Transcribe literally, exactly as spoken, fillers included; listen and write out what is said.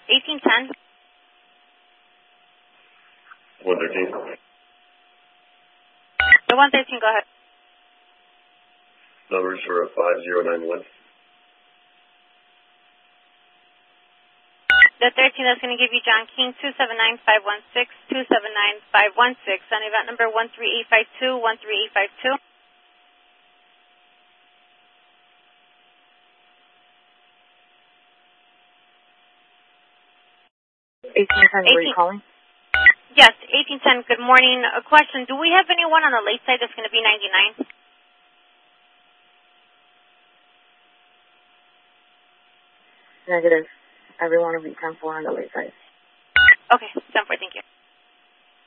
eighteen ten. one thirteen. The one thirteen, go ahead. Numbers for five zero nine one. The thirteen, that's going to give you John King, two seven nine five one six, two seven nine five one six, on event number one three eight five two, one three eight five two. eighteen ten, were you calling? Yes, eighteen ten, good morning. A question, do we have anyone on the late side that's going to be ninety-nine? Negative. Everyone will be ten four on the late side. Okay, ten four, thank you.